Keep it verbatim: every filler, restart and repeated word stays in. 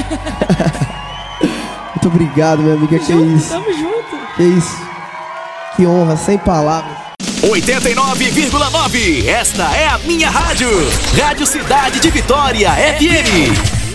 Muito obrigado, minha amiga. Tamo que junto, isso? Tamo junto. Que isso? Que honra, sem palavras. oitenta e nove vírgula nove. Esta é a minha rádio. Rádio Cidade de Vitória F M.